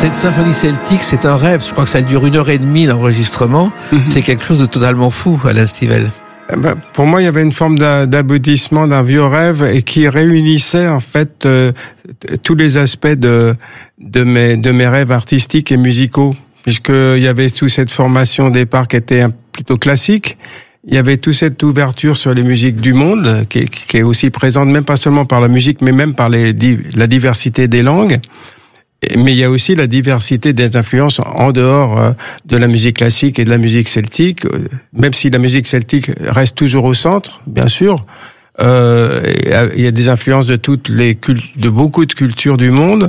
Cette symphonie celtique, c'est un rêve. Je crois que ça dure 1h30 l'enregistrement. C'est quelque chose de totalement fou, Alain Stivell. Pour moi, il y avait une forme d'aboutissement d'un vieux rêve et qui réunissait en fait tous les aspects de mes rêves artistiques et musicaux, puisqu'il y avait toute cette formation au départ qui était plutôt classique. Il y avait toute cette ouverture sur les musiques du monde qui est aussi présente, même pas seulement par la musique, mais même par la diversité des langues. Mais il y a aussi la diversité des influences en dehors de la musique classique et de la musique celtique, même si la musique celtique reste toujours au centre, bien sûr. Il y a des influences de de beaucoup de cultures du monde.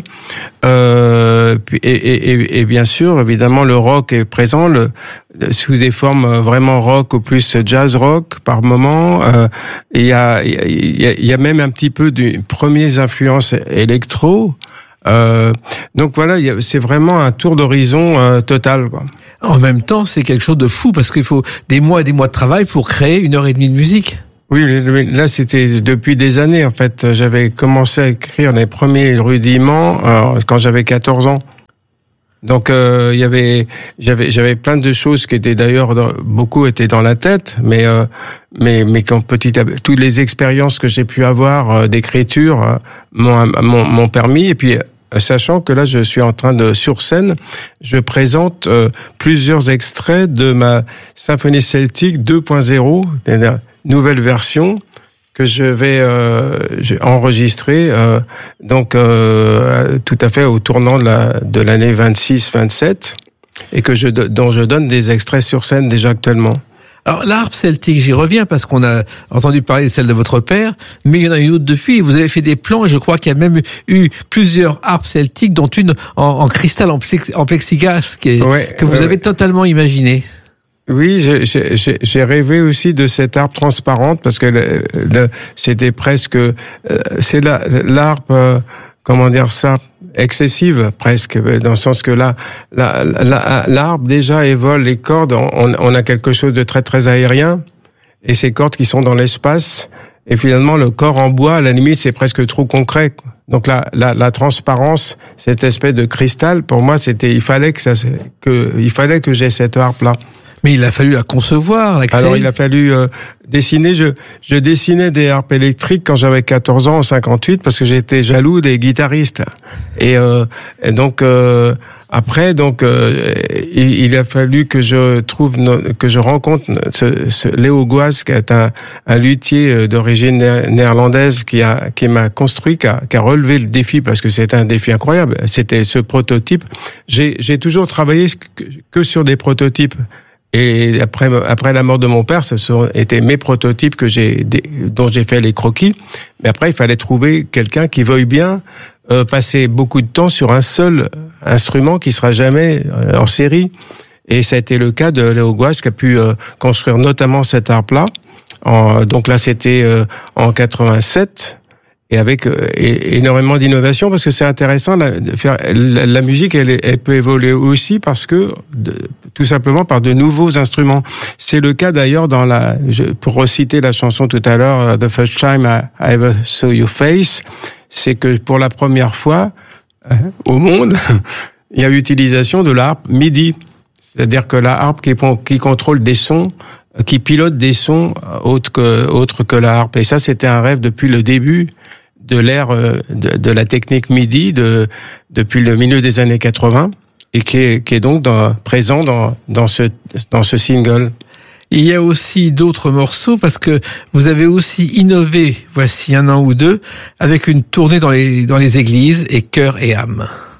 Et bien sûr, évidemment, le rock est présent sous des formes vraiment rock ou plus jazz rock par moment. Il y a même un petit peu de premières influences électro. Donc voilà, c'est vraiment un tour d'horizon total, quoi. En même temps, c'est quelque chose de fou parce qu'il faut des mois et des mois de travail pour créer 1h30 de musique. Oui, là c'était depuis des années en fait. J'avais commencé à écrire les premiers rudiments quand j'avais 14 ans. Donc j'avais plein de choses qui étaient d'ailleurs beaucoup étaient dans la tête, mais quand toutes les expériences que j'ai pu avoir d'écriture m'ont permis. Et puis sachant que là je suis en train sur scène, je présente plusieurs extraits de ma symphonie celtique 2.0, nouvelle version que je vais enregistrer tout à fait au tournant de l'année 26-27 et dont je donne des extraits sur scène déjà actuellement. Alors, la harpe celtique, j'y reviens parce qu'on a entendu parler de celle de votre père, mais il y en a une autre depuis. Vous avez fait des plans et je crois qu'il y a même eu plusieurs harpes celtiques, dont une en cristal, en plexiglas, que vous avez totalement imaginé. Oui, j'ai rêvé aussi de cette harpe transparente parce que c'était presque, c'est l'harpe, comment dire ça, excessive presque, dans le sens que l'harpe déjà évole les cordes, on a quelque chose de très très aérien et ces cordes qui sont dans l'espace et finalement le corps en bois à la limite c'est presque trop concret. Donc la transparence, cette espèce de cristal, pour moi il fallait que j'ai cette harpe là. Mais il a fallu la concevoir, la créer. Alors il a fallu dessiner. Je dessinais des harpes électriques quand j'avais 14 ans en 58 parce que j'étais jaloux des guitaristes. Et donc après il a fallu que je rencontre ce Léo Goaz qui est un luthier d'origine néerlandaise qui m'a construit, qui a relevé le défi parce que c'était un défi incroyable. C'était ce prototype. J'ai toujours travaillé que sur des prototypes. Et après la mort de mon père, ce étaient mes prototypes dont j'ai fait les croquis. Mais après, il fallait trouver quelqu'un qui veuille bien passer beaucoup de temps sur un seul instrument qui sera jamais en série. Et ça a été le cas de Léo Goaz qui a pu construire notamment cette harpe-là. Donc là, c'était en 87. Et avec énormément d'innovation, parce que c'est intéressant de faire la musique, elle peut évoluer aussi parce que tout simplement par de nouveaux instruments. C'est le cas d'ailleurs pour reciter la chanson tout à l'heure, The First Time I Ever Saw Your Face, c'est que pour la première fois au monde, il y a utilisation de la harpe MIDI, c'est-à-dire que la harpe qui contrôle des sons, qui pilote des sons autres que la harpe. Et ça, c'était un rêve depuis le début de l'ère de la technique MIDI depuis le milieu des années 80 et qui est donc présent dans ce single. Il y a aussi d'autres morceaux parce que vous avez aussi innové, voici un an ou deux, avec une tournée dans les églises et cœur et âme.